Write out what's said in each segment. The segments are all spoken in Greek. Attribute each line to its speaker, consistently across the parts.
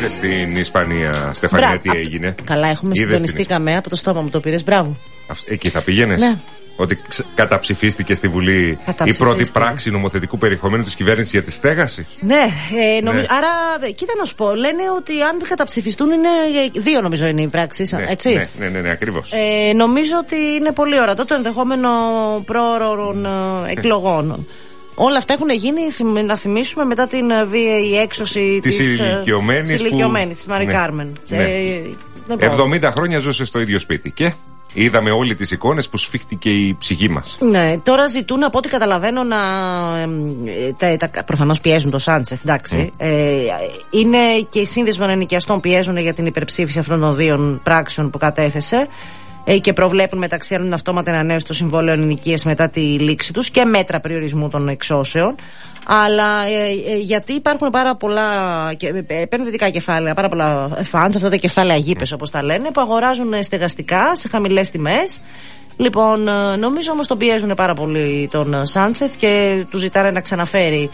Speaker 1: είδες στην Ισπανία, Στεφανία, τι έγινε?
Speaker 2: Καλά, συντονιστήκαμε από το στόμα μου, το πήρες, μπράβο.
Speaker 1: Εκεί θα πήγαινες?
Speaker 2: Ναι.
Speaker 1: Ότι καταψηφίστηκε στη Βουλή η πρώτη πράξη νομοθετικού περιεχομένου της κυβέρνησης για τη στέγαση.
Speaker 2: Ναι, άρα κοίτα να σου πω, λένε ότι αν καταψηφιστούν είναι 2 νομίζω είναι οι πράξεις, έτσι.
Speaker 1: Ναι, ακριβώς.
Speaker 2: Νομίζω ότι είναι πολύ ορατό το ενδεχόμενο πρόωρων εκλογών. Όλα αυτά έχουν γίνει, να θυμίσουμε, μετά την βίαιη έξωση της ηλικιωμένης, της Μαρή Κάρμεν.
Speaker 1: 70 χρόνια ζούσε στο ίδιο σπίτι και είδαμε όλοι τις εικόνες που σφίχτηκε η ψυχή μας.
Speaker 2: Ναι, τώρα ζητούν, από ό,τι καταλαβαίνω, να. Προφανώς πιέζουν το Σάντσεφ, εντάξει. Είναι και οι σύνδεσμοι ενοικιαστών πιέζουν για την υπερψήφιση αυτών των 2 πράξεων που κατέθεσε. Και προβλέπουν μεταξύ άλλων αυτόματη ανανέωση των συμβόλαιων ενοικίας μετά τη λήξη τους και μέτρα περιορισμού των εξώσεων. Αλλά γιατί υπάρχουν πάρα πολλά επενδυτικά κεφάλαια, πάρα πολλά funds, αυτά τα κεφάλαια γήπες όπως τα λένε, που αγοράζουν στεγαστικά σε χαμηλές τιμές. Λοιπόν, νομίζω όμως τον πιέζουν πάρα πολύ τον Σάντσεφ και του ζητάνε να ξαναφέρει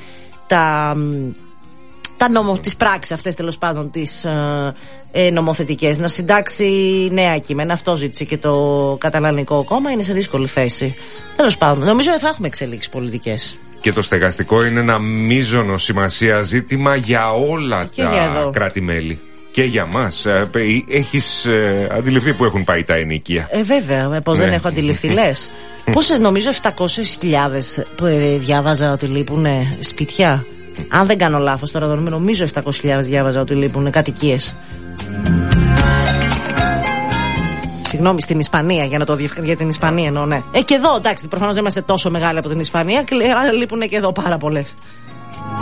Speaker 2: τις πράξεις αυτές, τέλος πάντων, τις νομοθετικές, να συντάξει νέα κείμενα. Αυτό ζήτησε και το Καταλανικό κόμμα. Είναι σε δύσκολη θέση. Τέλος πάντων, νομίζω ότι θα έχουμε εξελίξεις πολιτικές.
Speaker 1: Και το στεγαστικό είναι ένα μείζονο σημασία ζήτημα για όλα
Speaker 2: και
Speaker 1: τα κράτη-μέλη. Και για μας. Έχεις αντιληφθεί που έχουν πάει τα ενοικία?
Speaker 2: Βέβαια, πως δεν έχω αντιληφθεί, λες. Πόσες, νομίζω 700.000 που διάβαζα ότι λείπουν σπιτιά. Αν δεν κάνω λάθος τώρα, νομίζω 700.000 διάβαζα ότι λείπουν κατοικίες. Συγγνώμη, στην Ισπανία, για την Ισπανία εννοώ, ναι. Και εδώ, εντάξει, προφανώς δεν είμαστε τόσο μεγάλοι από την Ισπανία, άρα λείπουν και εδώ πάρα πολλές.